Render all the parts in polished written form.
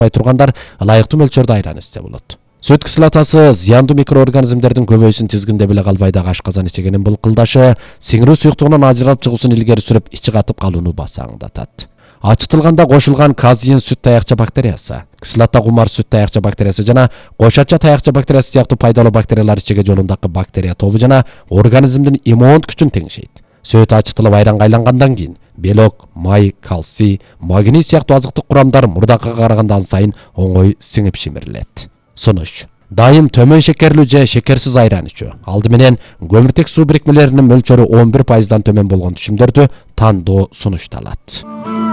тургандар ылайыктуу мөлчөрдө айран ичсе болот. Сүт кислотасы зыяндуу микроорганизмдердин көбөйүүсүн тизгинде беле калбай дагы ашказан ичегенин булкылдашы сиңирүү суюктугунан ажыралып чыгуусун илгери сүрүп ичи катып калууну басаңдатат. Ачытылганда кошулган казеин сүт таякча бактериясы, кислота кумар сүт таякча бактериясы жана кошача таякча бактериясы сыяктуу пайдалуу бактериялар ичеге жолундагы бактерия тобу жана организмдин иммундук күчүн теңшейт. Сөт ачытылып айранга айлангандан кийин белок, май, кальций, магний сыяктуу азыктык курамдар мурдакыга караганда ан сайын оңой сиңип шимирилет. Сунуш: дайым төмөн шекерлүү же шекерсиз айран ичүү, алды менен көмүртек суу бирикмелеринин мөлчөрү 11%дан төмөн болгон түшүмдөрдү тандоо сунушталат.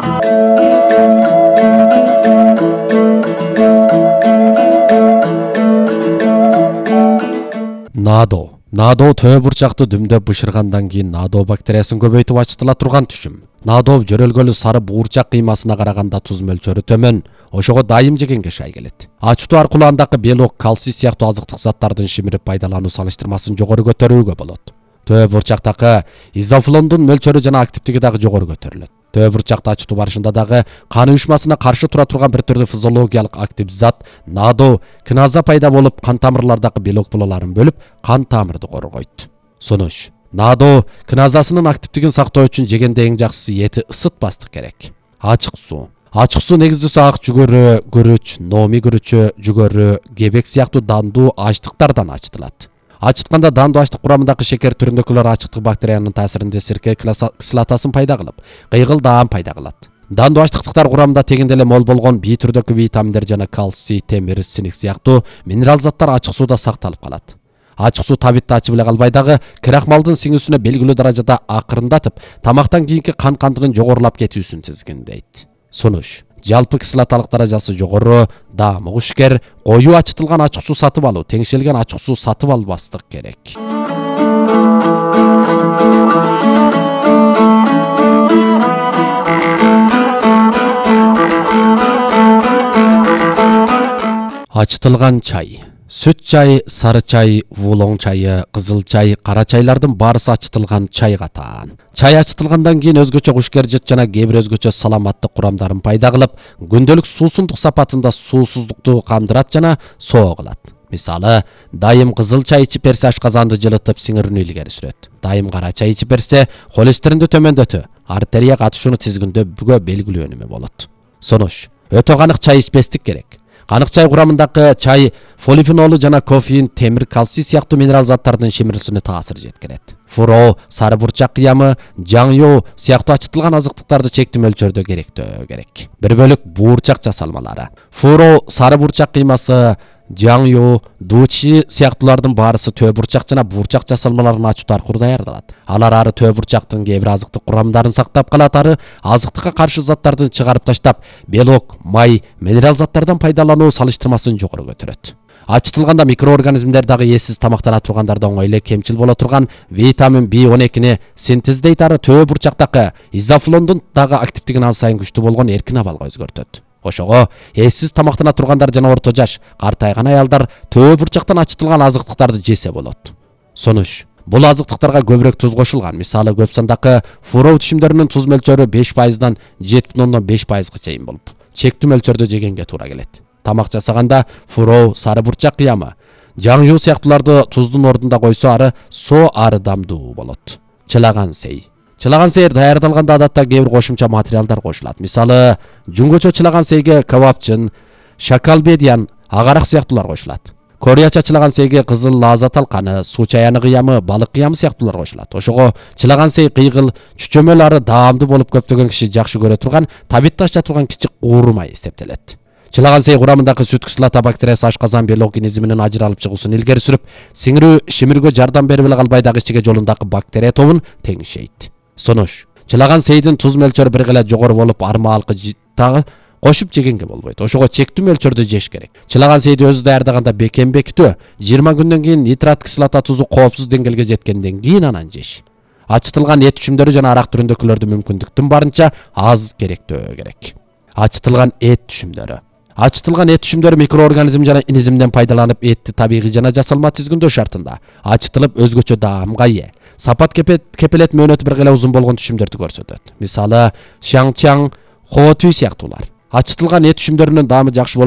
Надо төө бурчакты дүмдөп бышыргандан кийин надо бактериясын көбөйтүп ачытыла турган түшүм. Надо жөрөлгөлү сары буурчак кыймасына караганда туз мөлчөрү төмөн, ошого дайым жегенге шай келет. Ачытуу аркылуу андагы белок, кальций сыяктуу азыктык заттардын шимирип пайдалануу салыштырмасын жогору көтөрүүгө болот. Төө бурчактагы изофлондун мөлчөрү жана активдиги дагы жогору көтөрүлөт. Төө бурчакты ачытуу барышында дагы кан уюшмасына каршы тура турган бир түрдүү физиологиялык актив зат надо киназа пайда болуп, кан тамырлардагы белок булаларын бөлүп, кан тамырды коргойт. Сунуш: надо киназасынын активдигин сактоо үчүн жегенде эң жакшысы эти ысытпастык керек. Ачык суу. Ачык суу негиздүүсү ак жүгөрү, күрүч, номи күрүчү, жүгөрү, кебек сыяктуу дандуу ачтыктардан ачытылат. Ачытканда дандуу ачтык курамындагы шекер түрүндөгүлөр ачыктык бактериянын таасиринде сирке кислотасын пайда кылып, кыйгыл даам пайда кылат. Дандуу ачтыктар курамында тегинде эле мол болгон бий түрдөгү витаминдер жана кальций, темир, синик сыяктуу минерал заттар ачык сууда сакталып калат. Ачык суу табитти ачып эле калбай дагы крахмалдын сиңүүсүнө белгилүү даражада акырындатып, тамактан кийинки кан кандынын жогорулап кетүүсүн тизгиндейт. Сунуш: жалпы кислоталык даражасы жогору, даамы кушкер, коюу ачытылган ачык суу сатып алуу, теңшелген ачык суу сатып албастык керек. Ачытылган чай. Сүт чай, сары чай, вулоң чайы, кызыл чай, кара чайлардын баарысы ачытылган чай катаан. Чай ачытылгандан кийин өзгөчө кушкержет жана кээ бир өзгөчө саламаттык курамдарын пайда кылып, күндөлүк суусундук сапатында суусуздукту камдырат жана соо кылат. Мисалы, дайым кызыл чай ичип берсе ашказанды жылытып сиңирүүнү илгери сүрөт. Дайым кара чай ичип берсе холестеринди төмөндөтө, артерия катышууну тизгиндөгө белгилүү өнүмү болот. Сунуш: өтө канык чай ичпестик керек. Канык чай курамындагы чай полифенолу жана кофеин, темир, кальций сыяктуу минерал заттардын шимирүүсүнө таасир жеткирет. Фуро, сары бурчак кыямы, жаңю сыяктуу ачытылган азыктыктарды чектүү мөлчөрдө керектөө керек. Бир бөлүк буурчак жасалмалары. Фуро, сары бурчак кыймасы, жаңю, дучи сыяктуулардын баарысы төө бурчак жана буурчак жасалмаларын ачытуу аркылуу даярдалат. Алар ары төө бурчактын кээ бир азыктык курамдарын сактап калат, ары азыктыкка каршы заттарды чыгарып таштап, белок, май, минерал заттардан пайдалануу салыштырмасын жогору көтөрөт. Ачытылганда микроорганизмдер дагы эсиз тамактана тургандарда оңой эле кемчил боло турган витамин B12-ни синтездейт, ары төө бурчактагы изофлондун дагы активдигин ан сайын күчтүү болгон эркин абалга өзгөртөт. Ошого эсиз тамактана тургандар жана орто жаш, картайган аялдар төө бурчактан ачытылган азыктыктарды жесе болот. Сунуш: бул азыктыктарга көбүрөөк туз кошулган. Мисалы, көп сандагы фуроо түшүмдөрүнүн туз мөлчөрү 5%дан 7,5%га чейин болуп, чектүү мөлчөрдө жегенге туура келет. Тамак жасаганда фуроо, сары бурчак кыямы, жаңю сыяктууларды туздун ордунда койсо ары соо ары дамдуу болот. Чылаган сей. Чылаган сeyir даярдалганда адатта кээ бир кошумча материалдар кошулат. Мисалы, жунгочо чылаган сейге кабапчын, шакалбедиян, агарак сыяктуулар кошулат. Кореяча чылаган сейге кызыл лаза талканы, суу чаяны кыямы, балык кыямы сыяктуулар кошулат. Ошого чылаган сей кыйгыл, чүчөмөлөрү даамдуу болуп көптөгөн киши жакшы көрө турган, табитти ача турган кичик куурмай эсептелет. Чылаган сей курамындагы сүт кислота бактериясы ашказан белок организминин ажыралып чыгуусун илгери сүрүп, сиңирүү шимирүүгө жардам берип эле калбай дагы ичеге жолундагы бактерия тобун теңшейт. Сунуш: чылаган сейдин туз мөлчөрү бир геле жогору болуп, армаалкы дагы кошуп жегенге болбойт. Ошого чектүү мөлчөрдө жеш керек. Чылаган сейди өзү даярдаганда бекем бекитүү, 20 күндөн кийин нитрат кислота тузу коопсуз деңгээлге жеткенден кийин анан жеш. Ачытылган эт түшүмдөрү жана арак түрүндөгүлөрдү мүмкүндүктүн барынча аз керектөө керек. Ачытылган эт түшүмдөрү. Ачытылган эт түшүмдөрү микроорганизм жана инизимден пайдаланып, этти табигый жана жасалма тизгиндөө шартында ачытылып өзгөчө даамга ээ. Сапат кепелет мөөнөтү бир геле узун болгон түшүмдөрдү көрсөтөт. Мисалы, шаңчаң, хоотүй сыяктуулар. Ачытылган эт түшүмдөрүнүн даамы жакшы